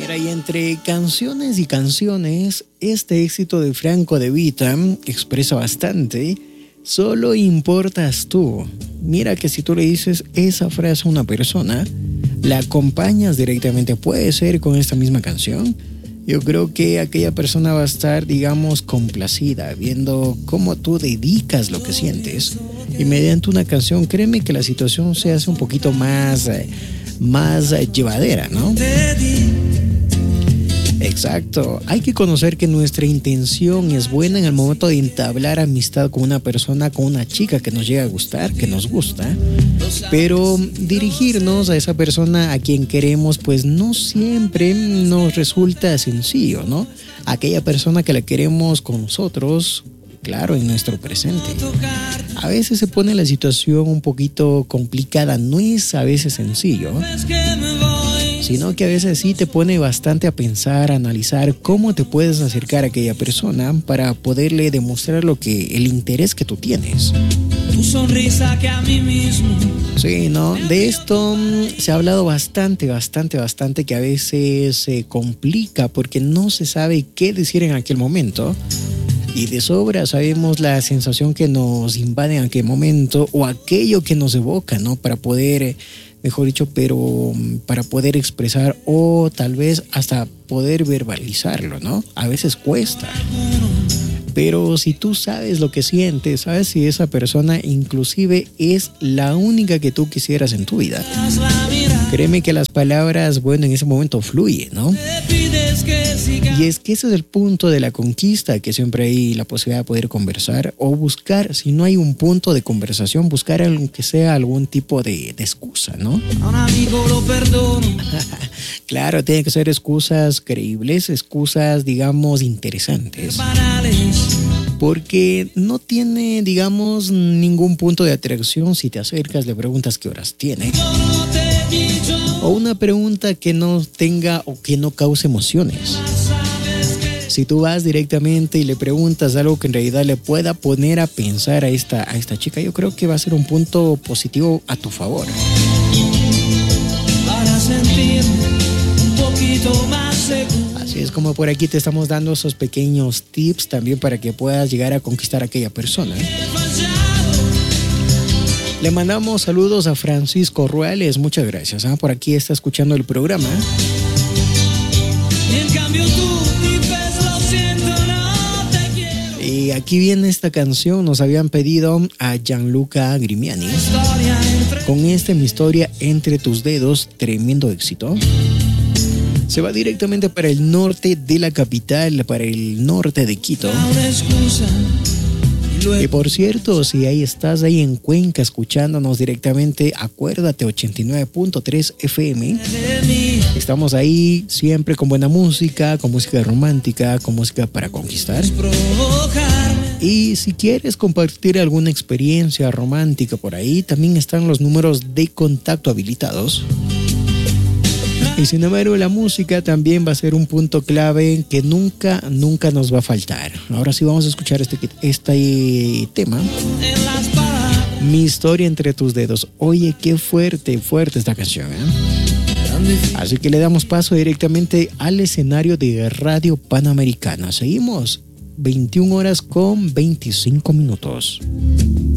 Mira, y entre canciones y canciones, este éxito de Franco De Vita expresa bastante: solo importas tú. Mira que si tú le dices esa frase a una persona, la acompañas directamente, puede ser con esta misma canción, yo creo que aquella persona va a estar, digamos, complacida, viendo cómo tú dedicas lo que sientes. Y mediante una canción, créeme que la situación se hace un poquito más llevadera, ¿no? Exacto, hay que conocer que nuestra intención es buena en el momento de entablar amistad con una persona, con una chica que nos llega a gustar, que nos gusta, pero dirigirnos a esa persona a quien queremos pues no siempre nos resulta sencillo, ¿no? Aquella persona que la queremos con nosotros, claro, en nuestro presente. A veces se pone la situación un poquito complicada, no es a veces sencillo, sino que a veces sí te pone bastante a pensar, a analizar cómo te puedes acercar a aquella persona para poderle demostrar el interés que tú tienes. Tu sonrisa que a mí mismo. Sí, ¿no? De esto se ha hablado bastante, que a veces se complica porque no se sabe qué decir en aquel momento. Y de sobra sabemos la sensación que nos invade en aquel momento o aquello que nos evoca, ¿no? Para poder, mejor dicho, pero para poder expresar o tal vez hasta poder verbalizarlo, ¿no? A veces cuesta. Pero si tú sabes lo que sientes, sabes si esa persona inclusive es la única que tú quisieras en tu vida, créeme que las palabras, bueno, en ese momento fluyen, ¿no? Y es que ese es el punto de la conquista, que siempre hay la posibilidad de poder conversar o buscar, si no hay un punto de conversación, buscar aunque sea algún tipo de excusa, ¿no? A un amigo lo perdono. Claro, tienen que ser excusas creíbles, excusas, digamos, interesantes. Porque no tiene, digamos, ningún punto de atracción si te acercas, le preguntas qué horas tiene. O una pregunta que no tenga o que no cause emociones. Si tú vas directamente y le preguntas algo que en realidad le pueda poner a pensar a esta chica, yo creo que va a ser un punto positivo a tu favor. Para sentirme un poquito más seguro. Así es como por aquí te estamos dando esos pequeños tips también para que puedas llegar a conquistar a aquella persona. Le mandamos saludos a Francisco Ruales, muchas gracias. Por aquí está escuchando el programa. Y en cambio tú dices, lo siento, no te quiero. Y aquí viene esta canción, nos habían pedido a Gianluca Grimiani con Mi historia entre tus dedos, tremendo éxito. Se va directamente para el norte de la capital, para el norte de Quito. Y por cierto, si ahí estás ahí en Cuenca escuchándonos directamente, acuérdate, 89.3 FM. Estamos ahí siempre con buena música, con música romántica, con música para conquistar. Y si quieres compartir alguna experiencia romántica por ahí, también están los números de contacto habilitados. Y sin embargo, la música también va a ser un punto clave que nunca nos va a faltar. Ahora sí vamos a escuchar este tema. Mi historia entre tus dedos. Oye, qué fuerte esta canción, ¿eh? Así que le damos paso directamente al escenario de Radio Panamericana. Seguimos 21 horas con 25 minutos.